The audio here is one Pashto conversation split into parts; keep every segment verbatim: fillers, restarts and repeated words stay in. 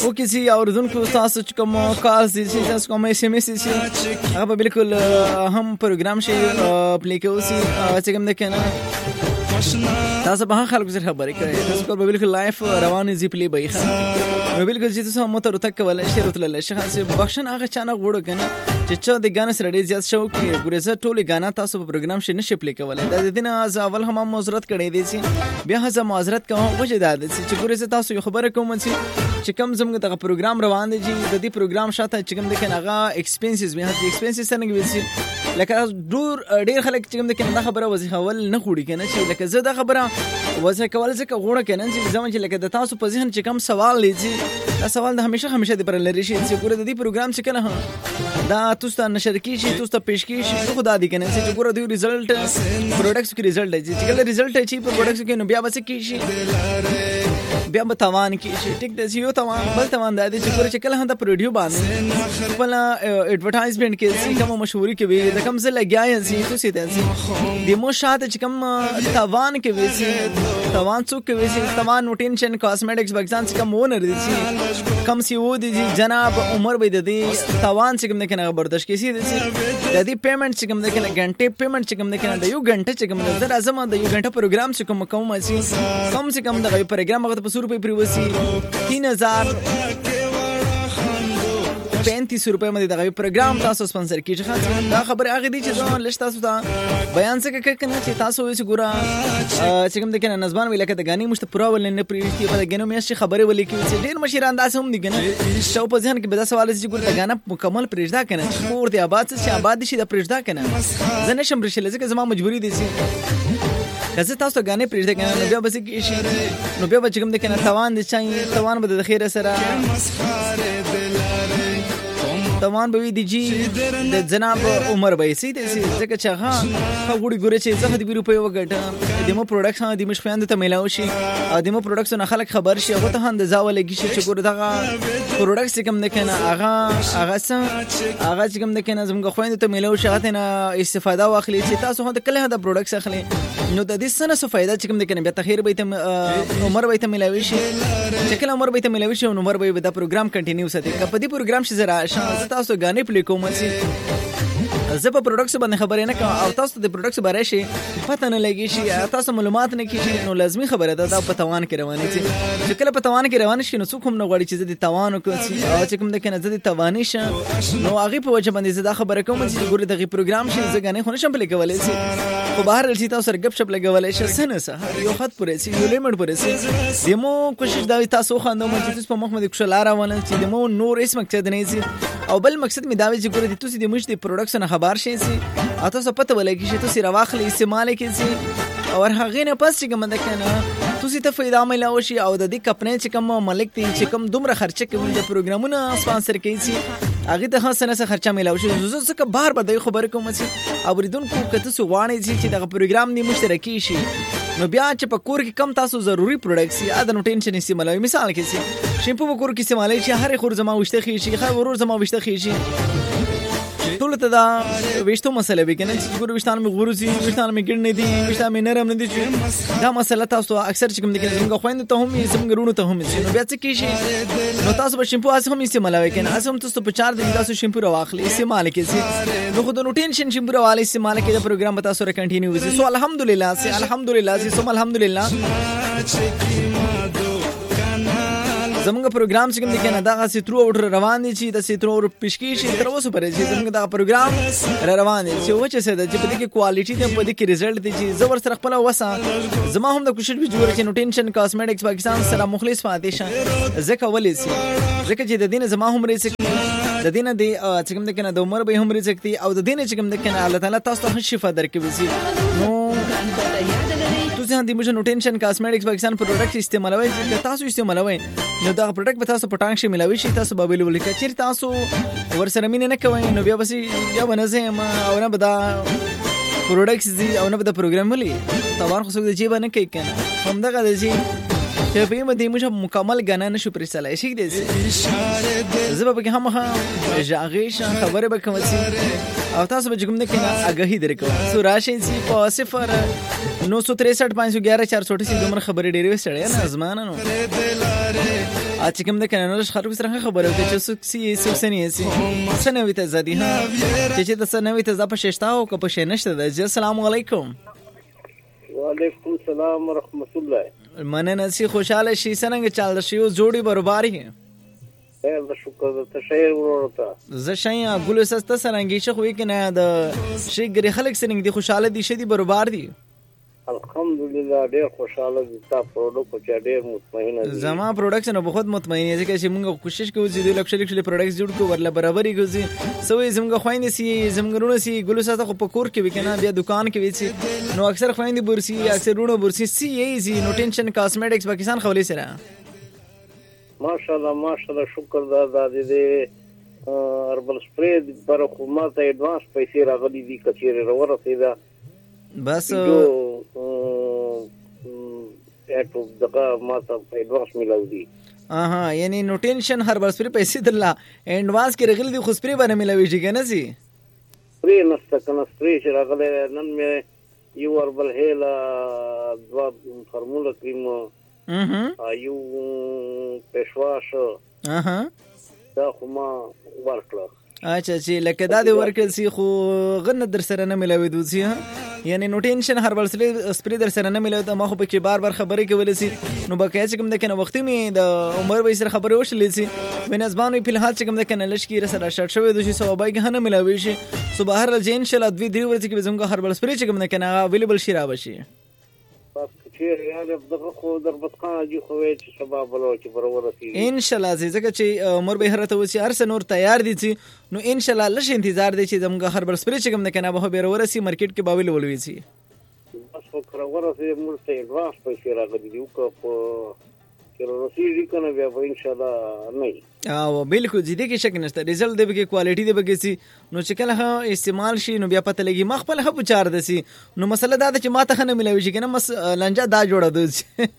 او کسی اوردونکو تاسو چې کوم کال دي چې تاسو کوم اس ام اس دي هغه بالکل هم پروګرام شي پلی کوي چې کوم د کنه تاسو به خلکو سره خبرې کوي تاسو په بالکل لایف روان زی پلی به ښه نو بالکل چې تاسو موټر تک ولا شي راتل شي خاصه بخښن هغه چانه غوړو کنه چې چا د غانا سره ډیر زیات شو کې ګورزه ټولي غانا تاسو په پروګرام شي نشي پلی کولای د دې نه از اول هم معذرت کړی دي چې بیا هڅه معذرت کوم وجه دا ده چې ګورزه تاسو یو خبره کوم چې کوم زموږ د پروګرام روان دي چې د دې پروګرام شاته چې کوم د کنه هغه ایکسپنسز به هغه ایکسپنسز څنګه ویل لکه ډور ډیر خلک چې کوم د کنه خبره وظیفه ول نه خوړي کنه چې لکه زه د خبره وځه کول ځکه غوړه کنه چې زمون چې لکه د تاسو په ذهن چې کوم سوال لږي دا سوال د همیشه همیشه د پر لری شي چې ګوره د دې پروګرام چې کنه دا تاسو ته نشر کیږي تاسو ته پیش کیږي خو دا دي کنه چې ګوره د ریزلټ پروډکټس کې ریزلټ دی چې کله ریزلټ چې په پروډکټس کې نو بیا به څه کیږي بیا به توان کیږي ټیک د یو توان بل توان د دې چې ګوره چې کله هم د پروډیو باندې خپل ایڈورټایزمنت کې کوم مشهوري کې وي د کوم ځل لګیا سي تاسو ته د مو شاته چې کوم توان کې وي توان څوک کې وي توان نوټینشن کاسمیټکس بګزان چې کوم ونر دي کم سی و دي جناب عمر به د دې توان چې کوم نه کنه برداشت کیسي دي د دې پیمنٹ چې کوم نه کنه غنټه پیمنٹ چې کوم نه کنه د یو غنټه چې کوم نه درازم د یو غنټه پروګرام چې کوم کوم سي کم سے کم د پروګرام هغه په سو روپے پریوسی تین هزار پینتیس روپے باندې دغه پروګرام تاسو سپانسر کیږي دا خبره هغه دي چې زه لښ تاسو ته بیان څه کوي کنه چې تاسو وې ګورا چې کوم د کنه نظم ویل کته غاني مشت پراول نه پریږي په غنو مې شي خبره ولې کوي چې ډیر مشیر انداز هم دي کنه شاو په ځان کې به دا سوال چې ګور د غانا مکمل پریږدا کنه کور دی آباد چې آباد شي د پریږدا کنه زه نشم رشل ځکه زما مجبوری دي چې کزه تاسو غانې پریږدا کنه نو بیا به کې شي نو بیا به کوم د کنه توان دي چې توان به د خیره سره توان به دی جی د جناب عمر به سي د څه چې ها غوړي ګوري چې زه د بیرو په وګټه د مو پروډکټ د مش خويند ته ملاو شي د مو پروډکټ نه خلک خبر شي هغه ته هم د زاول لګي شي چې ګور دغه پروډکټ کوم نه کنه هغه هغه څه هغه چې کوم نه کنه زموږ خويند ته ملاو شي هغه نه استفاده واخلي چې تاسو هم کله د پروډکټ اخلي نو د دې سنه څه فائدہ چې کوم نه کنه بیا تخیر به ته عمر به ته ملاوي شي چې کله عمر به ته ملاوي شي نو عمر به د پروګرام کنټینیو ساتي په دې پروګرام شي زرا تاسو غانې پلی کوم چې زه په پروډکټس باندې خبرې نه کوم او تاسو د پروډکټس باره شي پته نه لګي شي تاسو معلومات نه کیږي نو لازمي خبره ده دا په توان کې روانه شي چې کله په توان کې روانه شي نو څوک هم نه غواړي چې د توان کوي او چې کوم د کنه د توانې شه نو هغه په وجه باندې زه دا خبره کوم چې ګوره دغه پروګرام شي زه غانې خو نشم پلی کولای شي خو بهر لسی تاسو سره غب شپ لګولای شي سنه سه یو خط پرې سي یو لیمټ پرې سي دمو کوشش دا تاسو خاندو مې چې په مخ مې د کوشلاره ونه چې دمو نور اسم مقصد نه سي او بل مقصد می دا وی چې ګوره د توسي د مش د پروډکشن خبر شي سي اته څه پته ولګي چې توسي راواخلي استعمال کې سي او هغه نه پس چې کوم د کنه توسي ته فائدہ ملو شي او د دې کپنې چې کوم ملک دي چې کوم دومره خرچه کوي د پروګرامونو سپانسر کوي سي هغه ته خاصه نه خرچه ملو شي زه څه بار به د خبر کوم چې اوریدونکو کته سو غواړي چې دغه پروګرام دی مشترکي شي نو بیا چې په کور کې کم تاسو ضروری پروډکټ سي اته نو ټینشن استعمالوي مثال کې سي شیمپو په کور کې استعمالوي چې هر خور زما وشته خي شي خو ورور زما وشته خي شي ټول ته دا وشتو مسله به کنه چې ګور وشتان مې غورزي وشتان مې ګړنې دي وشتان مې نرم نه دي دا مسله تاسو اکثر چې کوم دي څنګه خويند ته هم څنګه رونو ته هم نو بیا څه کیږي نو تاسو به شیمپو اسه هم استعمالوي کنه اسه هم تاسو په چار دي تاسو شیمپو راخلي استعمال کې نو خو د نو ټینشن شیمپو راوالي استعمال کې د پروګرام تاسو را کنټینیو وي سو الحمدلله سي الحمدلله سي سم الحمدلله زمونږ پروګرام چې کوم دي کنه دا سي ترو اوټر روان دي چې د سي ترو پشکی شي تر اوسه پرې چې زمونږ دا پروګرام را روان دي چې و چې څه د چې په دې کې کوالټي ته په دې کې رزلټ دي چې زبر سره خپل وسه زما هم د کوشش به جوړ چې نو ټینشن کاسمیټکس پاکستان سره مخلص پاتې شه زکه ولې سي زکه چې د دین زما هم رې د دین دی چې کوم دي کنه د عمر به هم رې سکتی او د دین چې کوم دي کنه الله تعالی تاسو ته شفا درکوي سي نو تاسو هم د موږ نو ټینشن کاسمیټکس پاکستان پروډکټ استعمالوي چې تاسو استعمالوي نو دا پروډکټ به تاسو په ټانګ شي ملاوي شي تاسو به ویل ولیکئ چې تاسو ورسره مين نه کوئ نو بیا بس یا ونځه ما او نه بدا پروډکټس دي او نه بدا پروګرام ولي توان خو څه دی باندې کوي کنه هم دا غږی چې په یمه دې موږ مکمل غنا نشو پرسلای شي دې زه به هم هم ژغې شان خبره به کوم او تاسو به کوم نه کنه اگهی درکو سو راشي سي په صفر نو سو تریسٹھ پانچ سو گیارہ چار سو اٹھاسی دومره خبرې ډېرې وې سړی نه ازمانه نو ا چې کوم د کنه خلکو سره خبرې وکړي چې څوک سي څوک سني سي سنوي ته زدي ها چې چې د سنوي ته ز په ششتا او که په شنشته د السلام علیکم وعلیکم السلام ورحمت الله مننه سي خوشاله شي څنګه چل شي او جوړي برابرۍ خیر د شکر ته شعر ورته ز شیا ګل سست سرنګي شخ وې کنه د شي ګری خلک سرنګ دي خوشاله دي شدي برابر دي الحمدلله ډېر خوشاله دي تا پروډکټ چې ډېر مطمئن دي زما پروډکشن بہت مطمئن دي چې موږ کوشش کوو چې د لکشل لکشل پروډکټس جوړ کوو ورله برابرۍ کوو سوې زموږ خويندې سي زموږ رونه سي ګل سست خو پکور کې وکنه بیا دکان کې وي نو اکثر خويندې برسي اکثر رونه برسي سي ایزي نو ټینشن کاسمیټکس پاکستان خولي سره ماشاءالله ماشاءالله شکر دا د دې هربل سپری پر حکومت ایڈوانس پیسې راغلي دي کچېره ورسېده بس جو اټو دغه ماته ایڈوانس ملاو دي اها یعنی نو ټینشن هربل سپری پیسې دله ایڈوانس کې رغلي دي خو سپری باندې ملاوي شي کنه سي سپری نسته کنه سپری چې راغله نن مې یو هربل هیلا دوا فارمولا کریم اها یو پښواش اها دا خو ما ورکړه اچھا چې لکه دا دی ورکل سي خو غن در سره نه ملاوي دوسی یعنی نو ټینشن هربل سپری در سره نه ملاوي ته ما خو پکې بار بار خبرې کولې سي نو بقای چې کوم د کنه وخت می د عمر به سره خبرې وشلې سي ونسبانو په الحال چې کوم د کنه لشکې سره شړ شوی دوی سوابای کې نه ملاوي شي سو بهر الجین ان شاء الله دوی دی ورته کې زموږ هربل سپری چې کوم د کنه اویلیبل شي را بشي ان شاء الله ځکه چې مور به هرته وسی ارس نور تیار دي چې نو ان شاء الله لږ انتظار دي چې زموږ هربل سپری چې کوم د کنه به به ورسي مارکیټ کې باویل ولوي سي بس خو ورسي مرسته ایڈوانس پیسې راغلي دي او په رسیدي کنه بیا ان شاء الله نه او بالکل دې کې شک نشته رزلټ دی به کوالټي دی به سي نو چې کله استعمال شي نو بیا پته لګي مخ په له پچار دسي نو مسله دا چې ماته خنه ملوي شي کنه مس لنجا دا جوړه دوی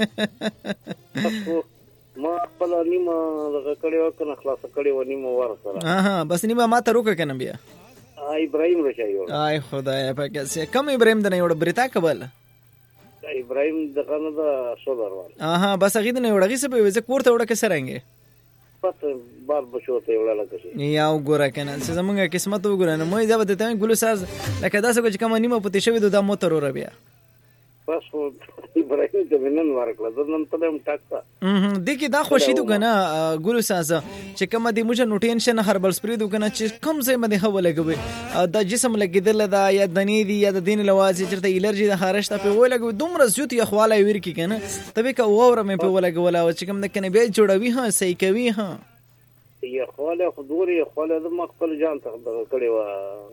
ما خپل نیمه دغه کړي وکنه خلاص کړي و نیمه ور سره ها بس نیمه ماته روکه کنه بیا ابراهيم رشایو آی خدای په کیسه کم ابراهيم د نه وړ بریتا قبل ابراهيم دغه نه دا سولر وال اها بس هغه نه وړغي څه به وځ کوړه وړه کې سرنګي پته بار بچو ته وړه لکه یا وګوره کنه چې زمونږه قسمت وګوره نو مې ځبته ته ګلو ساز لکه دا څه چې کوم نیمه پته شوی د موټر ور بیا بس ابراهيم ته نن ورکړه نن ته هم ټاکا اه د کې دا خوشی دو کنه ګلو ساز چې کوم د موږ نو ټینشن هربل سپری دو کنه چې کم ځای باندې هوا لګوي د جسم لګیدل دا یا د نی دی یا د دین لوازي چې د الرجی د خارج ته په ولګوي دومره زیات یې خواله ور کی کنه تبه کا وره مې په ولګولا او چې کوم د کنه بیا جوړوي ها صحیح کوي ها یا خواله خدوري خواله د مخبل جان ته کړي وا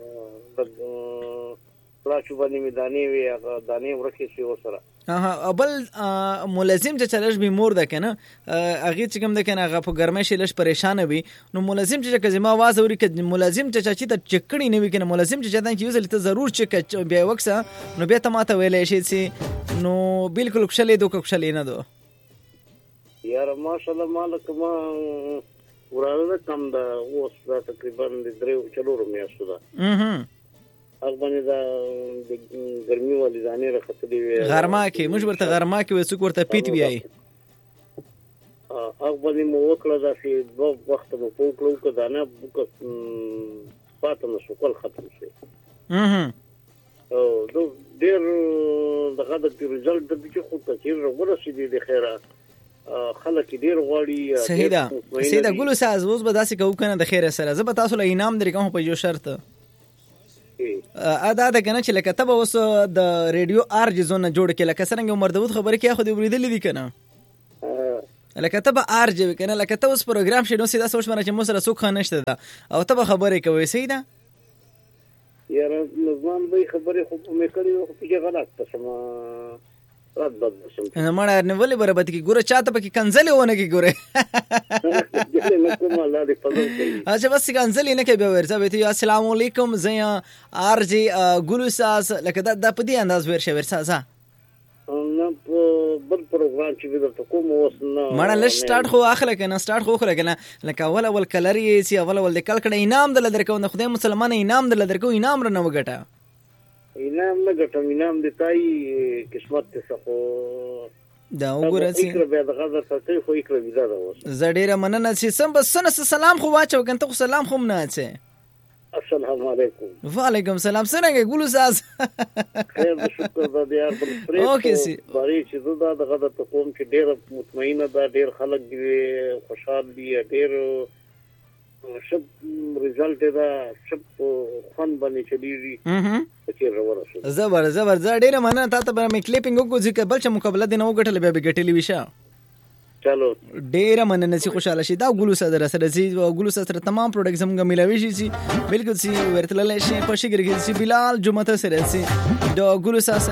پلاچو باندې می دانی وی هغه دانی ورکه شي وسره ها بل ملازم چې چلش به مور ده کنه هغه چې کوم ده کنه هغه په ګرمه شي لش پریشان وي نو ملازم چې کزما आवाज اوري ک ملازم چې چې ته چکړی نه وي کنه ملازم چې ځان کې یوزل ته ضرور چک بیا وکسه نو بیا ته ماته ویلې شي چې نو بالکل خوشاله دوه خوشاله نه دو یار ماشاءالله مالک ما وراره کم ده اوس دا تقریبا درې چلور میاشتو ده اها اغبنه دا ګرمي والی ځانې راخته دی غرما کې موږ ورته غرما کې وسو ورته پیټ بیاي اغبنه مو وکړه دا چې دوه وخت مو پوکړو کدا نه بوک پاتنه شو کول ختم شي اها او دو ډیر دغه د رزلټ د چې خو ته ورسې دي د خیره خلک ډیر غواړي صحیح ده صحیح ده ګلو ساز اوس به داسې کوو کنه د خیره سره زه به تاسو له انعام درکوم په یو شرط ادا دا کنه چې لکه تبه اوس د ریډیو ار جی زون جوړ کې لکه څنګه عمر داوود خبره کې خو دې وریدلې دي کنه لکه تبه ار جی کنه لکه ته اوس پروګرام شې نو سیدا سوچ مره چې مو سره څوک نشته دا او تبه خبره کوي صحیح ده یاره نظام به خبره خو مې کړی خو په غلط تسمه رات بد بسم نه مړ نه ولې برابر کی ګوره چاته پکې کنځلې ونه کی ګوره نه کوم الله دې فضل کوي اچھا بس کنځلې نه کوي ورته به السلام علیکم زیا ار جی ګلو ساس لکه دا په دې انداز ورشه ورسازه نه بل پروګرام چې ورته کوم اوس نه مړ ل سٹارټ خو اخله کنه سٹارټ خو خره کنه لکه اول اول کلر یې سی اول اول د کل کړه انعام دل درکو نه خدای مسلمان انعام دل درکو انعام رنه وګټه انعام نه ګټم انعام دی تای قسمت ته خو دا وګورئ چې بیا د غزر ته خو یې کړی دا اوس زړه مننه چې سم بس سن سلام خو واچو کنه خو سلام خو نه اچي السلام علیکم وعلیکم سلام څنګه ګلو ساز خیر شکر دا یار بل پرې اوکې سي باري چې دا د غزر ته کوم چې ډېر مطمئنه دا ډېر خلک دی خوشحال دي ډېر شب رزلټ دا شب خون باندې چلیږي چې راورسو زبر زبر زړه ډېر مننه تاسو به مې کلیپینګ وکړو چې بل چې مقابله دي نو غټل بیا به ګټلې وشه چلو ډېر مننه چې خوشاله شي دا ګلو سره سره چې ګلو سره تمام پروډکټس هم ملاوي شي چې بالکل سي ورتلل شي په شګر کې چې بلال جمعه سره سي دا ګلو سره